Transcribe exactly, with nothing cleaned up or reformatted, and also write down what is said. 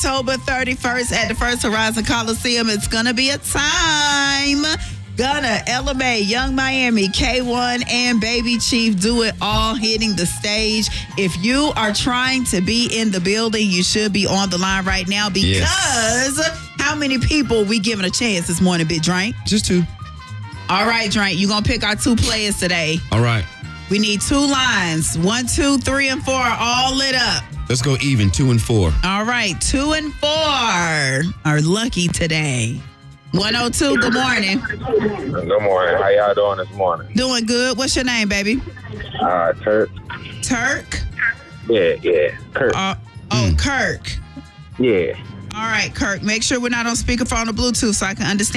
October thirty-first at the First Horizon Coliseum. It's going to be a time. Gunna, Ella Mai, Young Miami, K one, and Baby Chief do it all hitting the stage. If you are trying to be in the building, you should be on the line right now because yes. How many people we giving a chance this morning, Big Drink? Just two. All right, Drink, you're going to pick our two players today. All right. We need two lines. One, two, three, and four are all lit up. Let's go even, two and four. All right, two and four are lucky today. one oh two, good morning. Good morning. How y'all doing this morning? Doing good. What's your name, baby? Uh, Turk. Turk? Yeah, yeah. Kirk. Uh, oh, mm. Kirk. Yeah. All right, Kirk. Make sure we're not on speakerphone or Bluetooth so I can understand.